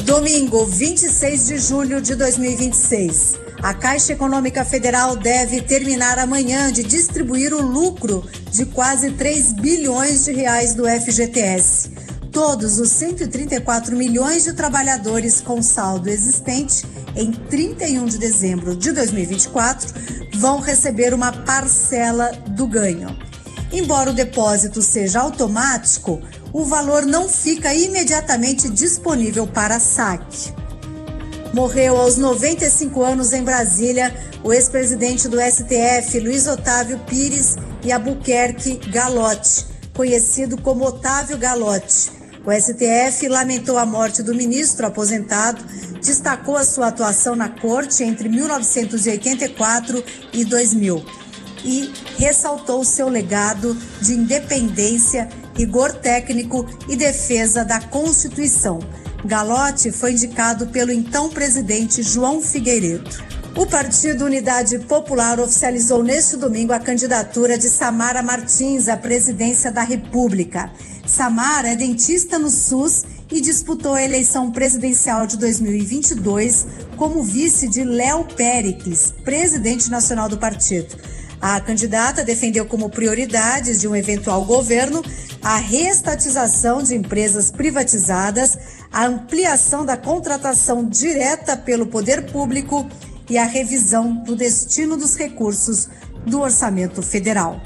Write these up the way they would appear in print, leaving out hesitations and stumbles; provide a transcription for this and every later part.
Domingo, 26 de julho de 2026. A Caixa Econômica Federal deve terminar amanhã de distribuir o lucro de quase 3 bilhões de reais do FGTS. Todos os 134 milhões de trabalhadores com saldo existente em 31 de dezembro de 2024 vão receber uma parcela do ganho. Embora o depósito seja automático, o valor não fica imediatamente disponível para saque. Morreu aos 95 anos em Brasília o ex-presidente do STF, Luiz Otávio Pires e Albuquerque Galotti, conhecido como Otávio Galotti. O STF lamentou a morte do ministro aposentado, destacou a sua atuação na corte entre 1984 e 2000 e ressaltou seu legado de independência, rigor técnico e defesa da Constituição. Galotti foi indicado pelo então presidente João Figueiredo. O Partido Unidade Popular oficializou neste domingo a candidatura de Samara Martins à presidência da República. Samara é dentista no SUS e disputou a eleição presidencial de 2022 como vice de Léo Péricles, presidente nacional do partido. A candidata defendeu como prioridades de um eventual governo a reestatização de empresas privatizadas, a ampliação da contratação direta pelo poder público e a revisão do destino dos recursos do orçamento federal.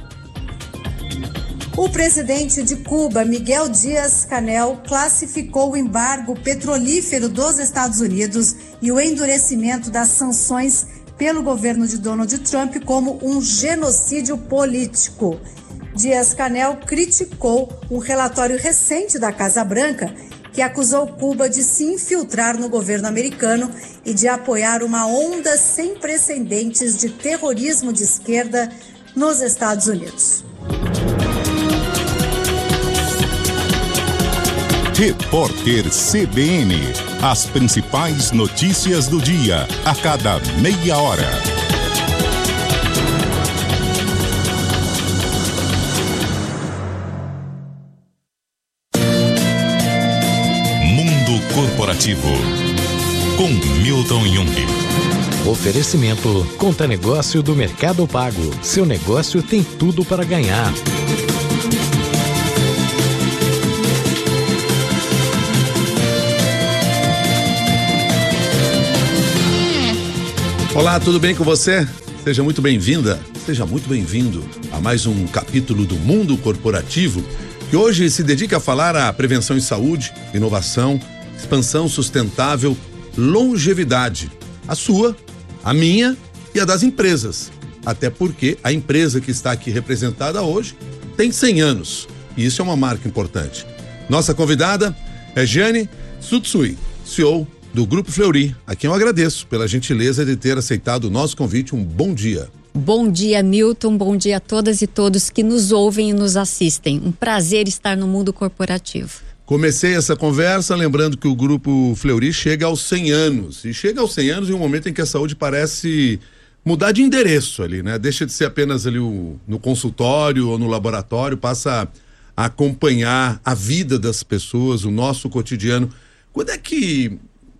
O presidente de Cuba, Miguel Díaz-Canel, classificou o embargo petrolífero dos Estados Unidos e o endurecimento das sanções pelo governo de Donald Trump como um genocídio político. Díaz-Canel criticou um relatório recente da Casa Branca que acusou Cuba de se infiltrar no governo americano e de apoiar uma onda sem precedentes de terrorismo de esquerda nos Estados Unidos. Repórter CBN. As principais notícias do dia, a cada meia hora. Mundo Corporativo, com Milton Jung. Oferecimento Conta Negócio do Mercado Pago. Seu negócio tem tudo para ganhar. Olá, tudo bem com você? Seja muito bem-vinda, seja muito bem-vindo a mais um capítulo do Mundo Corporativo, que hoje se dedica a falar à prevenção em saúde, inovação, expansão sustentável, longevidade. A sua, a minha e a das empresas. Até porque a empresa que está aqui representada hoje tem 100 anos. E isso é uma marca importante. Nossa convidada é Jeane Tsutsui, CEO do Grupo Fleury, a quem eu agradeço pela gentileza de ter aceitado o nosso convite. Um bom dia. Bom dia, Milton. Bom dia a todas e todos que nos ouvem e nos assistem. Um prazer estar no mundo corporativo. Comecei essa conversa lembrando que o Grupo Fleury chega aos 100 anos. E chega aos 100 anos em um momento em que a saúde parece mudar de endereço ali, né? Deixa de ser apenas ali no consultório ou no laboratório, passa a acompanhar a vida das pessoas, o nosso cotidiano. Quando é que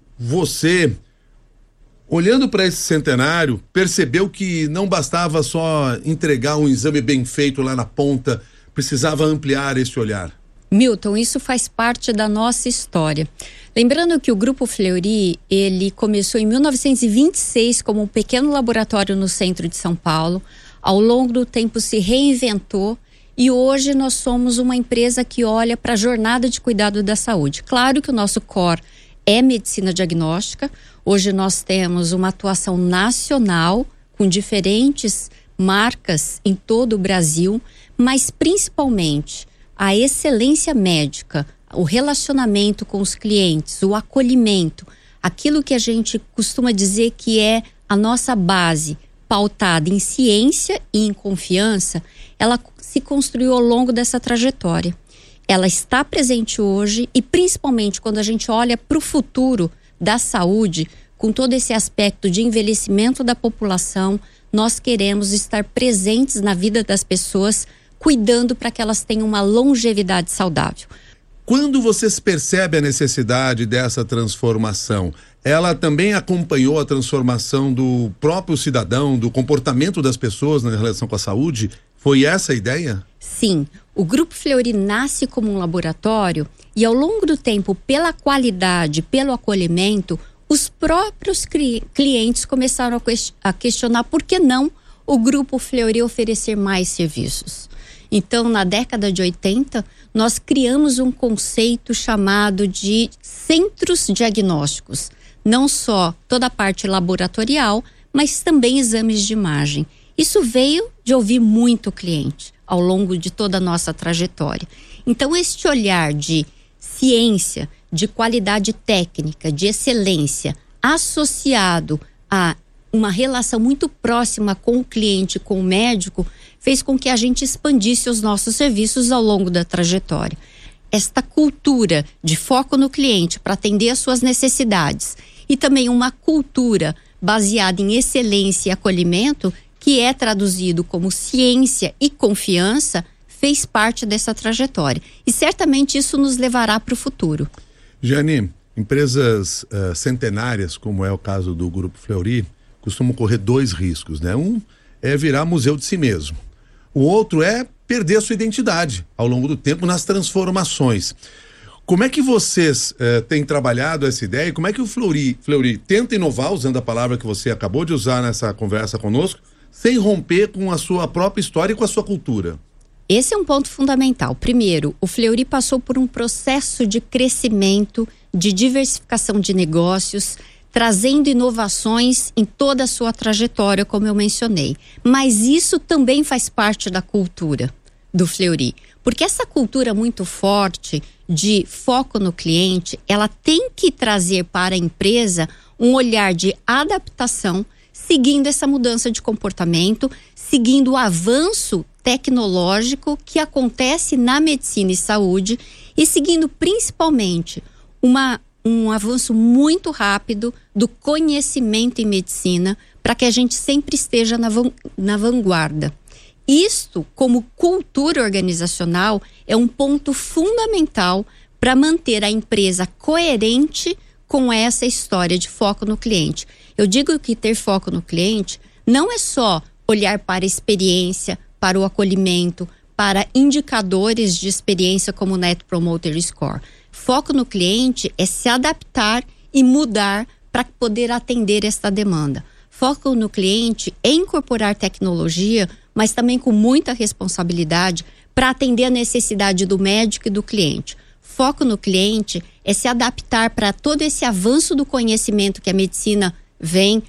você, olhando para esse centenário, percebeu que não bastava só entregar um exame bem feito lá na ponta, precisava ampliar esse olhar? Milton, isso faz parte da nossa história. Lembrando que o Grupo Fleury, ele começou em 1926 como um pequeno laboratório no centro de São Paulo. Ao longo do tempo se reinventou e hoje nós somos uma empresa que olha para a jornada de cuidado da saúde. Claro que o nosso core é medicina diagnóstica. Hoje nós temos uma atuação nacional com diferentes marcas em todo o Brasil, mas principalmente a excelência médica, o relacionamento com os clientes, o acolhimento, aquilo que a gente costuma dizer que é a nossa base, pautada em ciência e em confiança, ela se construiu ao longo dessa trajetória. Ela está presente hoje e principalmente quando a gente olha para o futuro da saúde, com todo esse aspecto de envelhecimento da população, nós queremos estar presentes na vida das pessoas, cuidando para que elas tenham uma longevidade saudável. Quando vocês percebem a necessidade dessa transformação, ela também acompanhou a transformação do próprio cidadão, do comportamento das pessoas na relação com a saúde? Foi essa a ideia? Sim, o Grupo Fleury nasce como um laboratório e ao longo do tempo, pela qualidade, pelo acolhimento, os próprios clientes começaram a questionar por que não o Grupo Fleury oferecer mais serviços. Então, na década de 80, nós criamos um conceito chamado de centros diagnósticos. Não só toda a parte laboratorial, mas também exames de imagem. Isso veio de ouvir muito o cliente ao longo de toda a nossa trajetória. Então, este olhar de ciência, de qualidade técnica, de excelência, associado a uma relação muito próxima com o cliente, com o médico, fez com que a gente expandisse os nossos serviços ao longo da trajetória. Esta cultura de foco no cliente para atender às suas necessidades e também uma cultura baseada em excelência e acolhimento, que é traduzido como ciência e confiança, fez parte dessa trajetória. E certamente isso nos levará para o futuro. Jane, empresas centenárias, como é o caso do Grupo Fleury, costumam correr 2 riscos, né? Um é virar museu de si mesmo. O outro é perder a sua identidade ao longo do tempo nas transformações. Como é que vocês têm trabalhado essa ideia e como é que o Fleury tenta inovar, usando a palavra que você acabou de usar nessa conversa conosco, sem romper com a sua própria história e com a sua cultura? Esse é um ponto fundamental. Primeiro, o Fleury passou por um processo de crescimento, de diversificação de negócios, trazendo inovações em toda a sua trajetória, como eu mencionei. Mas isso também faz parte da cultura do Fleury, porque essa cultura muito forte de foco no cliente, ela tem que trazer para a empresa um olhar de adaptação, seguindo essa mudança de comportamento, seguindo o avanço tecnológico que acontece na medicina e saúde e seguindo principalmente um avanço muito rápido do conhecimento em medicina para que a gente sempre esteja na vanguarda. Isto, como cultura organizacional, é um ponto fundamental para manter a empresa coerente com essa história de foco no cliente. Eu digo que ter foco no cliente não é só olhar para a experiência, para o acolhimento, para indicadores de experiência como o Net Promoter Score. Foco no cliente é se adaptar e mudar para poder atender esta demanda. Foco no cliente é incorporar tecnologia, mas também com muita responsabilidade para atender a necessidade do médico e do cliente. Foco no cliente é se adaptar para todo esse avanço do conhecimento que a medicina vem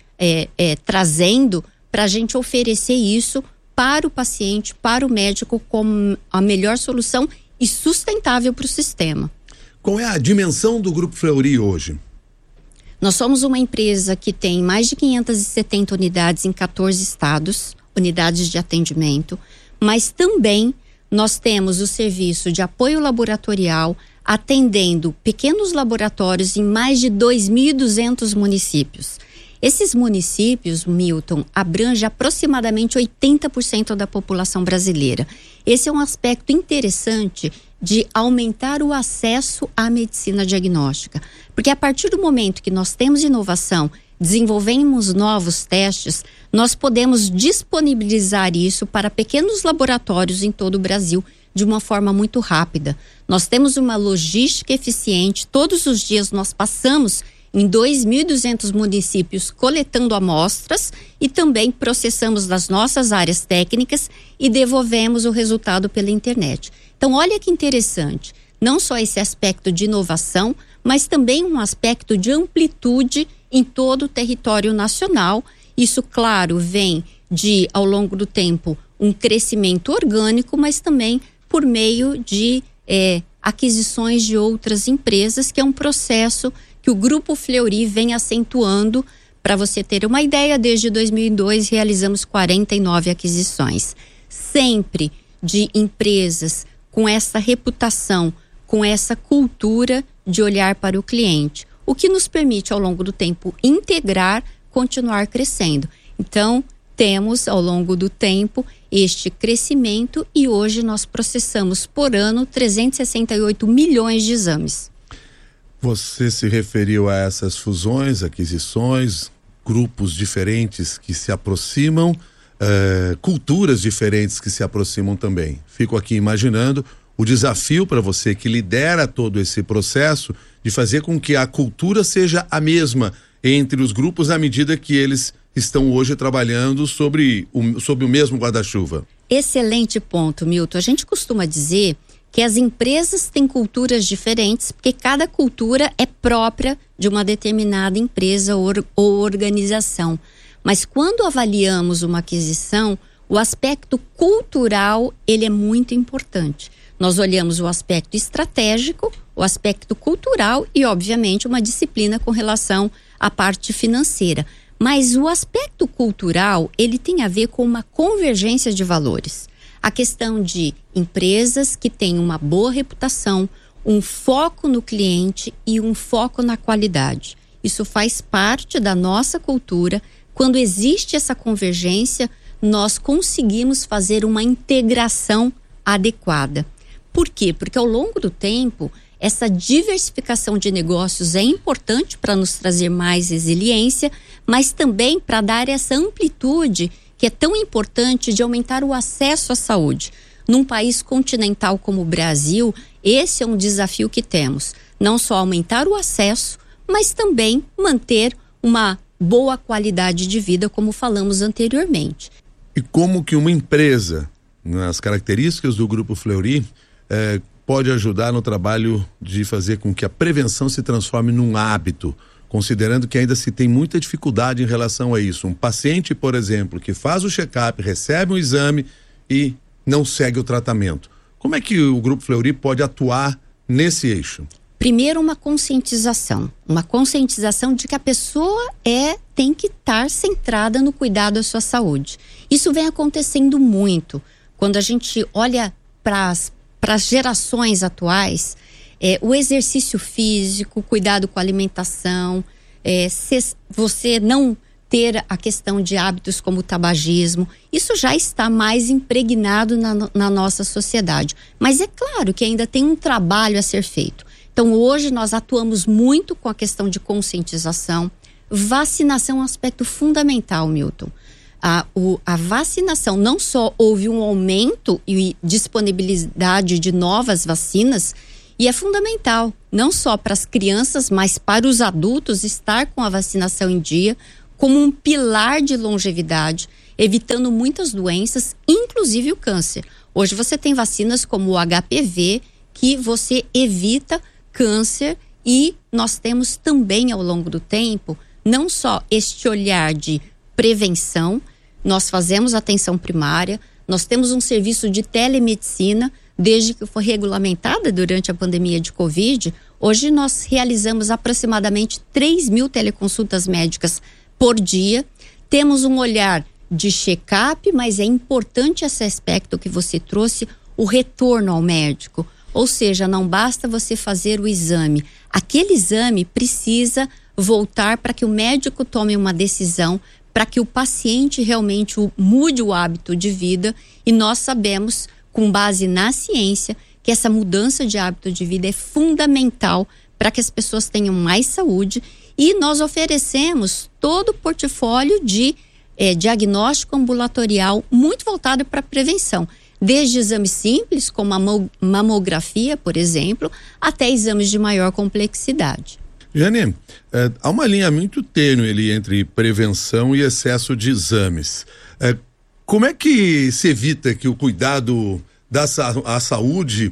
trazendo, para a gente oferecer isso para o paciente, para o médico, como a melhor solução e sustentável para o sistema. Qual é a dimensão do Grupo Fleury hoje? Nós somos uma empresa que tem mais de 570 unidades em 14 estados, unidades de atendimento, mas também nós temos o serviço de apoio laboratorial atendendo pequenos laboratórios em mais de 2.200 municípios. Esses municípios, Milton, abrangem aproximadamente 80% da população brasileira. Esse é um aspecto interessante de aumentar o acesso à medicina diagnóstica. Porque a partir do momento que nós temos inovação, desenvolvemos novos testes, nós podemos disponibilizar isso para pequenos laboratórios em todo o Brasil de uma forma muito rápida. Nós temos uma logística eficiente, todos os dias nós passamos em 2.200 municípios coletando amostras e também processamos das nossas áreas técnicas e devolvemos o resultado pela internet. Então, olha que interessante, não só esse aspecto de inovação, mas também um aspecto de amplitude em todo o território nacional. Isso, claro, vem de, ao longo do tempo, um crescimento orgânico, mas também por meio de aquisições de outras empresas, que é um processo que o Grupo Fleury vem acentuando. Para você ter uma ideia, desde 2002 realizamos 49 aquisições, sempre de empresas com essa reputação, com essa cultura de olhar para o cliente, o que nos permite ao longo do tempo integrar, continuar crescendo. Então, temos ao longo do tempo este crescimento e hoje nós processamos por ano 368 milhões de exames. Você se referiu a essas fusões, aquisições, grupos diferentes que se aproximam, culturas diferentes que se aproximam também. Fico aqui imaginando o desafio para você que lidera todo esse processo de fazer com que a cultura seja a mesma entre os grupos à medida que eles estão hoje trabalhando sob o mesmo guarda-chuva. Excelente ponto, Milton. A gente costuma dizer que as empresas têm culturas diferentes, porque cada cultura é própria de uma determinada empresa ou organização. Mas quando avaliamos uma aquisição, o aspecto cultural, ele é muito importante. Nós olhamos o aspecto estratégico, o aspecto cultural e, obviamente, uma disciplina com relação à parte financeira. Mas o aspecto cultural, ele tem a ver com uma convergência de valores. A questão de empresas que têm uma boa reputação, um foco no cliente e um foco na qualidade. Isso faz parte da nossa cultura. Quando existe essa convergência, nós conseguimos fazer uma integração adequada. Por quê? Porque ao longo do tempo, essa diversificação de negócios é importante para nos trazer mais resiliência, mas também para dar essa amplitude que é tão importante de aumentar o acesso à saúde. Num país continental como o Brasil, esse é um desafio que temos. Não só aumentar o acesso, mas também manter uma boa qualidade de vida, como falamos anteriormente. E como que uma empresa, nas características do Grupo Fleury, pode ajudar no trabalho de fazer com que a prevenção se transforme num hábito, considerando que ainda se tem muita dificuldade em relação a isso. Um paciente, por exemplo, que faz o check-up, recebe um exame e não segue o tratamento. Como é que o Grupo Fleury pode atuar nesse eixo? Primeiro, uma conscientização de que a pessoa tem que estar centrada no cuidado da sua saúde. Isso vem acontecendo muito. Quando a gente olha para as gerações atuais, o exercício físico, cuidado com a alimentação, você não ter a questão de hábitos como o tabagismo, isso já está mais impregnado na nossa sociedade. Mas é claro que ainda tem um trabalho a ser feito. Então hoje nós atuamos muito com a questão de conscientização. Vacinação é um aspecto fundamental, Milton. A vacinação, não só houve um aumento e disponibilidade de novas vacinas, e é fundamental, não só para as crianças, mas para os adultos estar com a vacinação em dia, como um pilar de longevidade, evitando muitas doenças, inclusive o câncer. Hoje você tem vacinas como o HPV, que você evita câncer, e nós temos também ao longo do tempo, não só este olhar de prevenção, nós fazemos atenção primária, nós temos um serviço de telemedicina, desde que foi regulamentada durante a pandemia de Covid. Hoje nós realizamos aproximadamente 3.000 teleconsultas médicas por dia. Temos um olhar de check-up, mas é importante esse aspecto que você trouxe, o retorno ao médico. Ou seja, não basta você fazer o exame. Aquele exame precisa voltar para que o médico tome uma decisão, para que o paciente realmente mude o hábito de vida. E nós sabemos, com base na ciência, que essa mudança de hábito de vida é fundamental para que as pessoas tenham mais saúde. E nós oferecemos todo o portfólio de diagnóstico ambulatorial muito voltado para a prevenção. Desde exames simples, como a mamografia, por exemplo, até exames de maior complexidade. Jane, há uma linha muito tênue ali entre prevenção e excesso de exames. Como é que se evita que o cuidado à saúde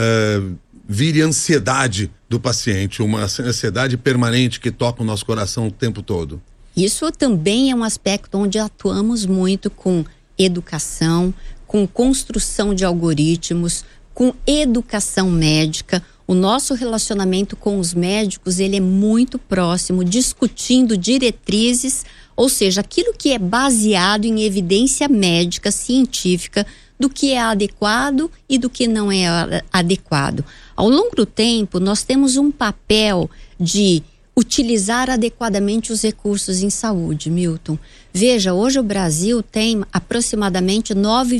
vire ansiedade do paciente, uma ansiedade permanente que toca o nosso coração o tempo todo? Isso também é um aspecto onde atuamos muito com educação, com construção de algoritmos, com educação médica. O nosso relacionamento com os médicos, ele é muito próximo, discutindo diretrizes, ou seja, aquilo que é baseado em evidência médica, científica, do que é adequado e do que não é adequado. Ao longo do tempo, nós temos um papel de utilizar adequadamente os recursos em saúde, Milton. Veja, hoje o Brasil tem aproximadamente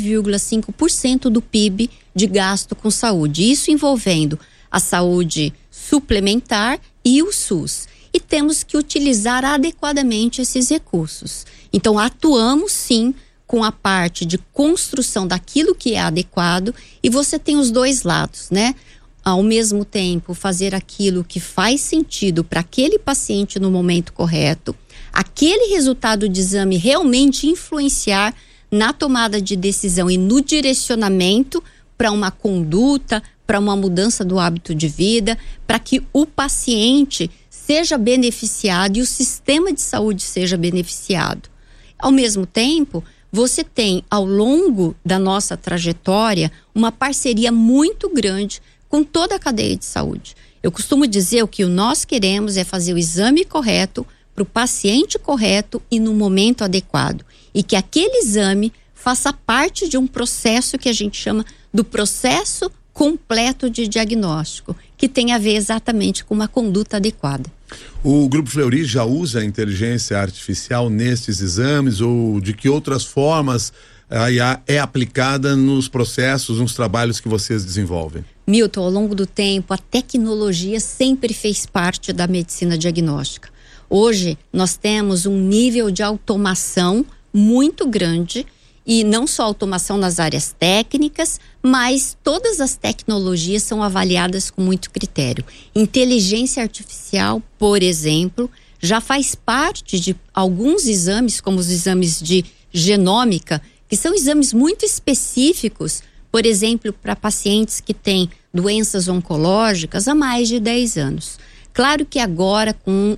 9,5% do PIB de gasto com saúde, isso envolvendo a saúde suplementar e o SUS. E temos que utilizar adequadamente esses recursos. Então, atuamos sim com a parte de construção daquilo que é adequado, e você tem os dois lados, né? Ao mesmo tempo, fazer aquilo que faz sentido para aquele paciente no momento correto, aquele resultado de exame realmente influenciar na tomada de decisão e no direcionamento para uma conduta, para uma mudança do hábito de vida, para que o paciente seja beneficiado e o sistema de saúde seja beneficiado. Ao mesmo tempo, você tem, ao longo da nossa trajetória, uma parceria muito grande com toda a cadeia de saúde. Eu costumo dizer o que nós queremos é fazer o exame correto para o paciente correto e no momento adequado. E que aquele exame faça parte de um processo que a gente chama do processo completo de diagnóstico, que tem a ver exatamente com uma conduta adequada. O Grupo Fleury já usa a inteligência artificial nestes exames, ou de que outras formas a IA é aplicada nos processos, nos trabalhos que vocês desenvolvem? Milton, ao longo do tempo, a tecnologia sempre fez parte da medicina diagnóstica. Hoje, nós temos um nível de automação muito grande, e não só automação nas áreas técnicas, mas todas as tecnologias são avaliadas com muito critério. Inteligência artificial, por exemplo, já faz parte de alguns exames, como os exames de genômica, que são exames muito específicos, por exemplo, para pacientes que têm doenças oncológicas há mais de 10 anos. Claro que agora, com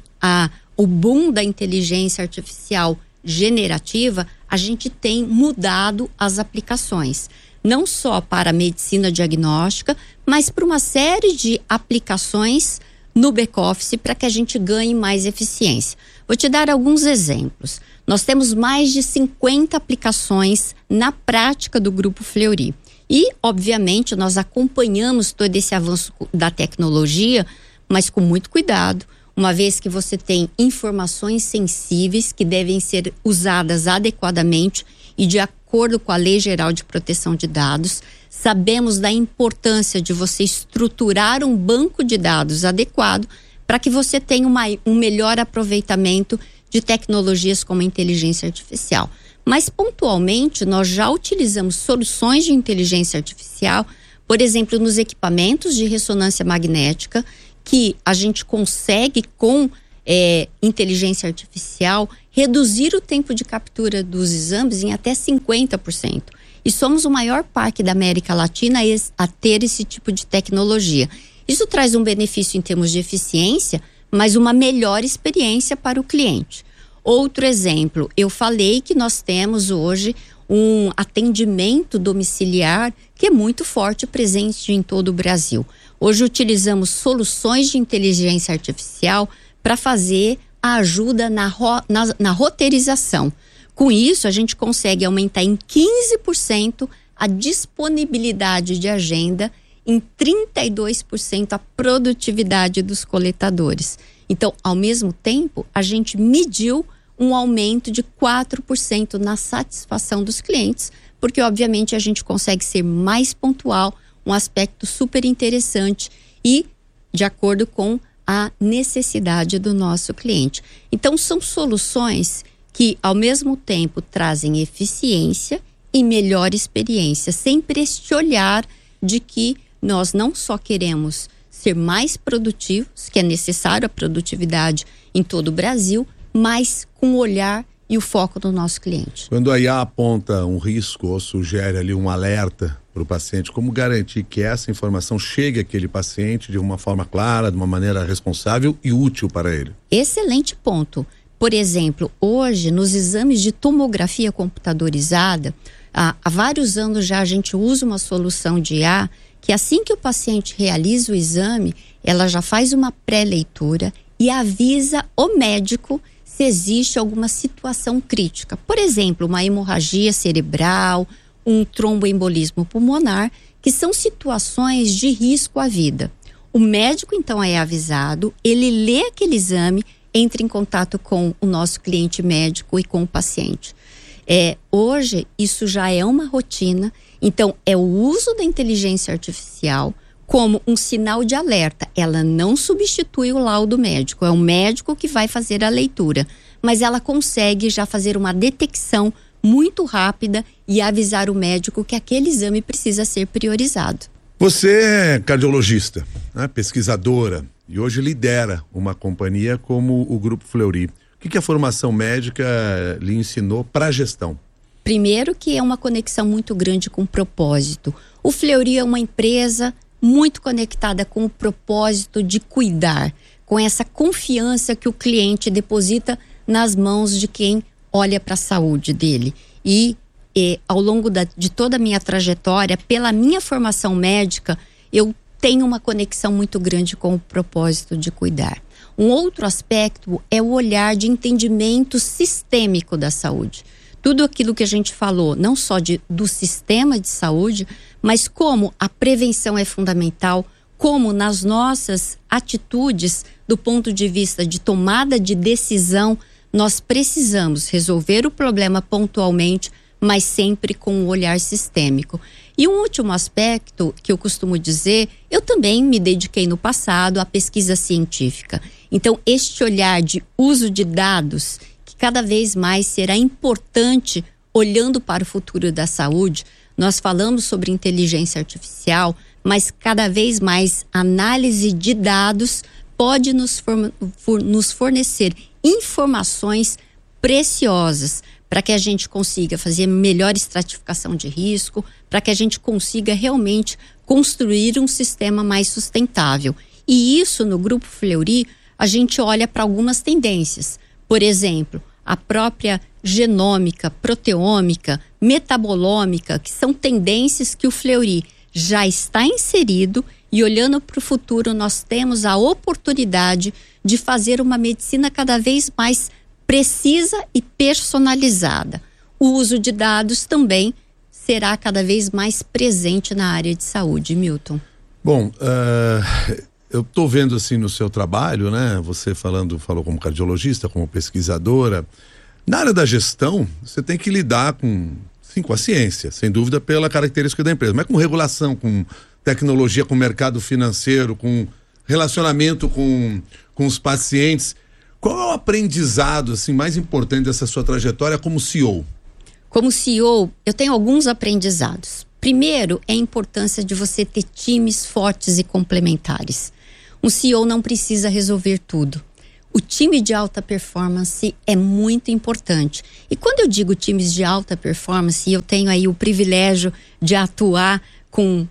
o boom da inteligência artificial generativa, a gente tem mudado as aplicações, não só para a medicina diagnóstica, mas para uma série de aplicações no back-office para que a gente ganhe mais eficiência. Vou te dar alguns exemplos. Nós temos mais de 50 aplicações na prática do Grupo Fleury. E, obviamente, nós acompanhamos todo esse avanço da tecnologia, mas com muito cuidado, uma vez que você tem informações sensíveis que devem ser usadas adequadamente e de acordo com a Lei Geral de Proteção de Dados. Sabemos da importância de você estruturar um banco de dados adequado para que você tenha um melhor aproveitamento de tecnologias como a inteligência artificial. Mas, pontualmente, nós já utilizamos soluções de inteligência artificial, por exemplo, nos equipamentos de ressonância magnética, que a gente consegue, com inteligência artificial, reduzir o tempo de captura dos exames em até 50%. E somos o maior parque da América Latina a ter esse tipo de tecnologia. Isso traz um benefício em termos de eficiência, mas uma melhor experiência para o cliente. Outro exemplo, eu falei que nós temos hoje um atendimento domiciliar que é muito forte e presente em todo o Brasil. Hoje utilizamos soluções de inteligência artificial para fazer a ajuda na roteirização. Com isso, a gente consegue aumentar em 15% a disponibilidade de agenda, em 32% a produtividade dos coletadores. Então, ao mesmo tempo, a gente mediu um aumento de 4% na satisfação dos clientes, porque obviamente a gente consegue ser mais pontual, um aspecto super interessante e de acordo com a necessidade do nosso cliente. Então, são soluções que ao mesmo tempo trazem eficiência e melhor experiência, sempre este olhar de que nós não só queremos ser mais produtivos, que é necessário a produtividade em todo o Brasil, mas com o olhar e o foco do nosso cliente. Quando a IA aponta um risco ou sugere ali um alerta para o paciente, como garantir que essa informação chegue àquele paciente de uma forma clara, de uma maneira responsável e útil para ele? Excelente ponto. Por exemplo, hoje nos exames de tomografia computadorizada, há vários anos já a gente usa uma solução de IA que assim que o paciente realiza o exame, ela já faz uma pré-leitura e avisa o médico se existe alguma situação crítica. Por exemplo, uma hemorragia cerebral, um tromboembolismo pulmonar, que são situações de risco à vida. O médico, então, é avisado, ele lê aquele exame, entra em contato com o nosso cliente médico e com o paciente. Hoje, isso já é uma rotina, então é o uso da inteligência artificial como um sinal de alerta. Ela não substitui o laudo médico, é o médico que vai fazer a leitura, mas ela consegue já fazer uma detecção muito rápida e avisar o médico que aquele exame precisa ser priorizado. Você é cardiologista, né, pesquisadora, e hoje lidera uma companhia como o Grupo Fleury. O que a formação médica lhe ensinou para a gestão? Primeiro que é uma conexão muito grande com o propósito. O Fleury é uma empresa muito conectada com o propósito de cuidar, com essa confiança que o cliente deposita nas mãos de quem olha para a saúde dele. E ao longo de toda a minha trajetória, pela minha formação médica, eu tenho uma conexão muito grande com o propósito de cuidar. Um outro aspecto é o olhar de entendimento sistêmico da saúde. Tudo aquilo que a gente falou, não só do sistema de saúde, mas como a prevenção é fundamental, como nas nossas atitudes, do ponto de vista de tomada de decisão, nós precisamos resolver o problema pontualmente, mas sempre com um olhar sistêmico. E um último aspecto que eu costumo dizer, eu também me dediquei no passado à pesquisa científica. Então, este olhar de uso de dados, que cada vez mais será importante olhando para o futuro da saúde. Nós falamos sobre inteligência artificial, mas cada vez mais análise de dados pode nos fornecer informações preciosas para que a gente consiga fazer melhor estratificação de risco, para que a gente consiga realmente construir um sistema mais sustentável. E isso, no Grupo Fleury, a gente olha para algumas tendências. Por exemplo, a própria genômica, proteômica, metabolômica, que são tendências que o Fleury já está inserido, e olhando para o futuro nós temos a oportunidade de fazer uma medicina cada vez mais precisa e personalizada. O uso de dados também será cada vez mais presente na área de saúde, Milton. Bom, eu estou vendo assim no seu trabalho, né? Você falou como cardiologista, como pesquisadora. Na área da gestão, você tem que lidar com a ciência, sem dúvida, pela característica da empresa, mas com regulação, com tecnologia, com mercado financeiro, com relacionamento com os pacientes. Qual é o aprendizado assim, mais importante dessa sua trajetória como CEO? Como CEO, eu tenho alguns aprendizados. Primeiro, é a importância de você ter times fortes e complementares. Um CEO não precisa resolver tudo. O time de alta performance é muito importante. E quando eu digo times de alta performance, eu tenho aí o privilégio de atuar com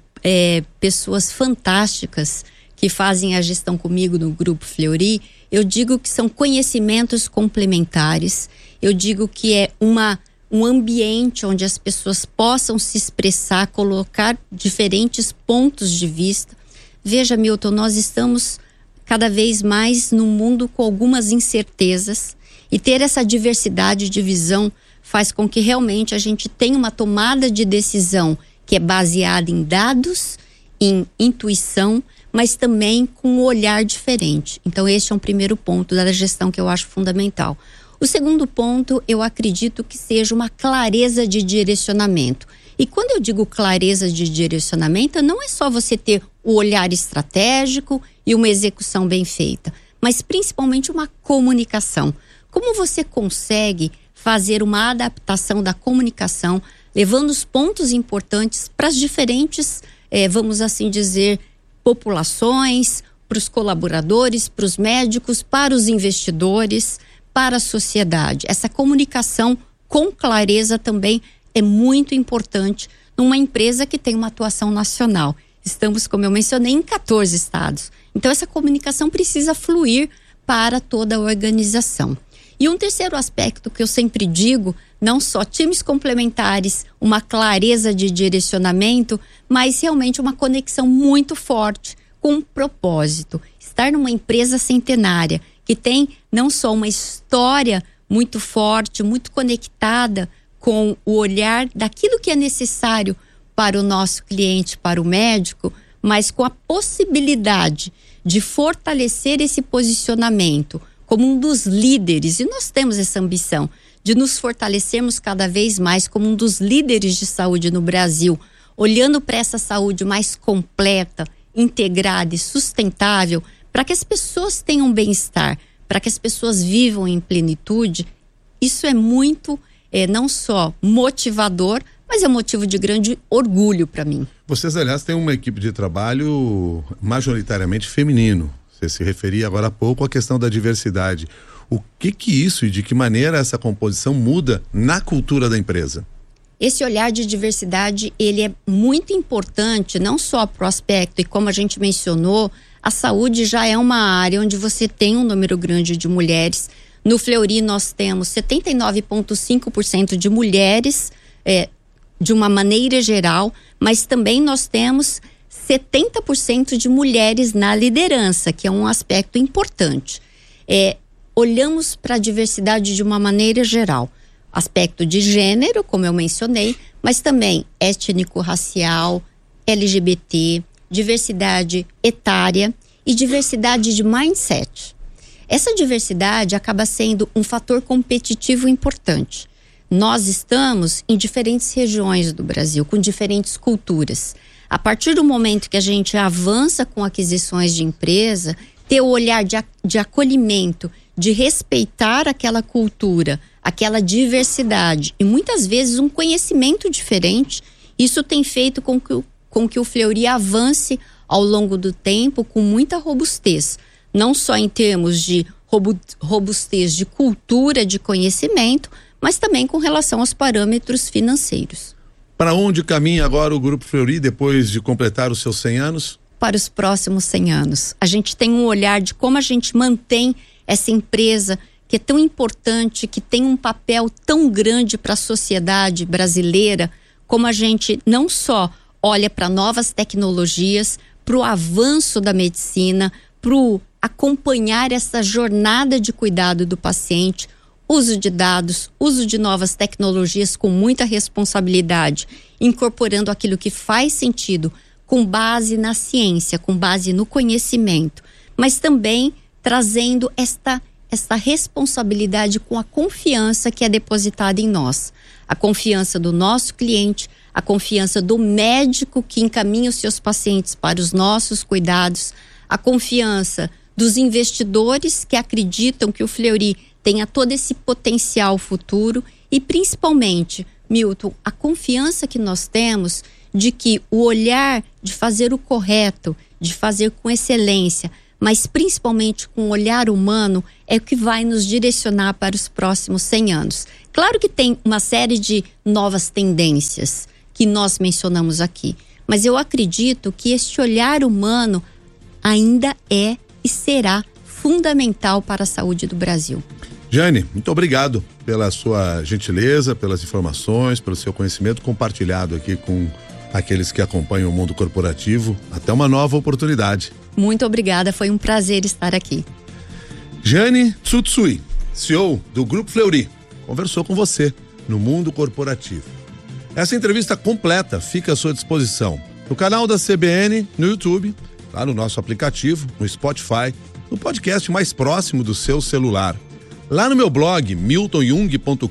pessoas fantásticas que fazem a gestão comigo no Grupo Fleury. Eu digo que são conhecimentos complementares, eu digo que é um ambiente onde as pessoas possam se expressar, colocar diferentes pontos de vista. Veja, Milton, nós estamos cada vez mais num mundo com algumas incertezas, e ter essa diversidade de visão faz com que realmente a gente tenha uma tomada de decisão que é baseada em dados, em intuição, mas também com um olhar diferente. Então este é um primeiro ponto da gestão que eu acho fundamental. O segundo ponto, eu acredito que seja uma clareza de direcionamento. E quando eu digo clareza de direcionamento, não é só você ter o olhar estratégico e uma execução bem feita, mas principalmente uma comunicação. Como você consegue fazer uma adaptação da comunicação, levando os pontos importantes para as diferentes, vamos assim dizer, populações, para os colaboradores, para os médicos, para os investidores, para a sociedade. Essa comunicação com clareza também é muito importante numa empresa que tem uma atuação nacional. Estamos, como eu mencionei, em 14 estados. Então essa comunicação precisa fluir para toda a organização. E um terceiro aspecto que eu sempre digo, não só times complementares, uma clareza de direcionamento, mas realmente uma conexão muito forte com um propósito. Estar numa empresa centenária que tem não só uma história muito forte, muito conectada com o olhar daquilo que é necessário para o nosso cliente, para o médico, mas com a possibilidade de fortalecer esse posicionamento como um dos líderes, e nós temos essa ambição de nos fortalecermos cada vez mais como um dos líderes de saúde no Brasil, olhando para essa saúde mais completa, integrada e sustentável, para que as pessoas tenham bem-estar, para que as pessoas vivam em plenitude. Isso é muito, não só motivador, mas é motivo de grande orgulho para mim. Vocês, aliás, têm uma equipe de trabalho majoritariamente feminino. Você se referia agora há pouco à questão da diversidade. O que isso e de que maneira essa composição muda na cultura da empresa? Esse olhar de diversidade, ele é muito importante, não só para o aspecto, e como a gente mencionou, a saúde já é uma área onde você tem um número grande de mulheres. No Fleury nós temos 79,5% de mulheres, de uma maneira geral, mas também nós temos 70% de mulheres na liderança, que é um aspecto importante. Olhamos para a diversidade de uma maneira geral. Aspecto de gênero, como eu mencionei, mas também étnico-racial, LGBT, diversidade etária e diversidade de mindset. Essa diversidade acaba sendo um fator competitivo importante. Nós estamos em diferentes regiões do Brasil, com diferentes culturas. A partir do momento que a gente avança com aquisições de empresa, ter o olhar de acolhimento, de respeitar aquela cultura, aquela diversidade e muitas vezes um conhecimento diferente, isso tem feito com que o Fleury avance ao longo do tempo com muita robustez, não só em termos de robustez de cultura, de conhecimento, mas também com relação aos parâmetros financeiros. Para onde caminha agora o Grupo Fleury depois de completar os seus 100 anos? Para os próximos 100 anos. A gente tem um olhar de como a gente mantém essa empresa que é tão importante, que tem um papel tão grande para a sociedade brasileira, como a gente não só olha para novas tecnologias, para o avanço da medicina, para acompanhar essa jornada de cuidado do paciente, uso de dados, uso de novas tecnologias com muita responsabilidade, incorporando aquilo que faz sentido com base na ciência, com base no conhecimento, mas também trazendo esta responsabilidade com a confiança que é depositada em nós. A confiança do nosso cliente, a confiança do médico que encaminha os seus pacientes para os nossos cuidados, a confiança dos investidores que acreditam que o Fleury tenha todo esse potencial futuro e principalmente, Milton, a confiança que nós temos de que o olhar de fazer o correto, de fazer com excelência, mas principalmente com o olhar humano, é o que vai nos direcionar para os próximos 100 anos. Claro que tem uma série de novas tendências que nós mencionamos aqui, mas eu acredito que este olhar humano ainda é e será fundamental para a saúde do Brasil. Jane, muito obrigado pela sua gentileza, pelas informações, pelo seu conhecimento compartilhado aqui com aqueles que acompanham o mundo corporativo. Até uma nova oportunidade. Muito obrigada, foi um prazer estar aqui. Jane Tsutsui, CEO do Grupo Fleury, conversou com você no Mundo Corporativo. Essa entrevista completa fica à sua disposição no canal da CBN, no YouTube, lá no nosso aplicativo, no Spotify, no podcast mais próximo do seu celular. Lá no meu blog, miltonjung.com.br.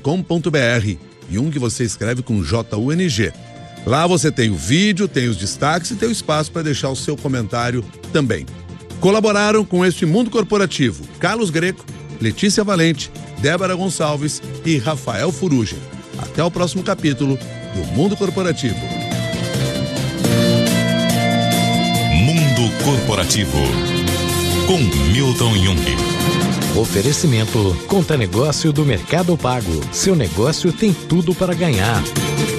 Jung você escreve com J-U-N-G. Lá você tem o vídeo, tem os destaques e tem o espaço para deixar o seu comentário também. Colaboraram com este Mundo Corporativo Carlos Greco, Letícia Valente, Débora Gonçalves e Rafael Furugem. Até o próximo capítulo do Mundo Corporativo. Mundo Corporativo com Milton Jung. Oferecimento Conta Negócio do Mercado Pago. Seu negócio tem tudo para ganhar.